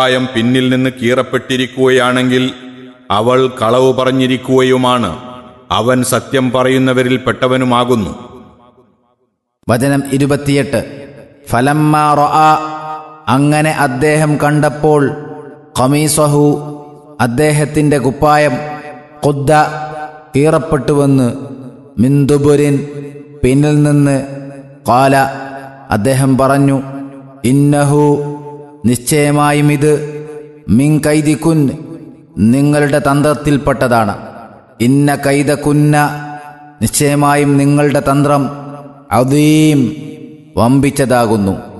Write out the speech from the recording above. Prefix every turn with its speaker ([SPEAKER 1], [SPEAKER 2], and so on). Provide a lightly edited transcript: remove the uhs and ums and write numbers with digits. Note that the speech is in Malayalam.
[SPEAKER 1] കുപ്പായം പിന്നിൽ നിന്ന് കീറപ്പെട്ടിരിക്കുകയാണെങ്കിൽ അവൾ കളവ് പറഞ്ഞിരിക്കുകയുമാണ്. അവൻ സത്യം പറയുന്നവരിൽ പെട്ടവനുമാകുന്നു.
[SPEAKER 2] വചനം 28. ഫലമ്മാ റഅ, അങ്ങനെ അദ്ദേഹം കണ്ടപ്പോൾ, ഖമീസഹു, അദ്ദേഹത്തിന്റെ കുപ്പായം, ഖുദ്ദ, കീറപ്പെട്ടുവെന്ന്, മിൻ ദുബുരിൻ, പിന്നിൽ നിന്ന്, ഖാല, അദ്ദേഹം പറഞ്ഞു, ഇന്നഹു, നിശ്ചയമായും ഇത്, മിൻ കൈദികുൻ, നിങ്ങളുടെ തന്ത്രത്തിൽപ്പെട്ടതാണ്. ഇന്ന കൈദകുന്ന, നിശ്ചയമായും നിങ്ങളുടെ തന്ത്രം, അദീം, വമ്പിച്ചതാകുന്നു.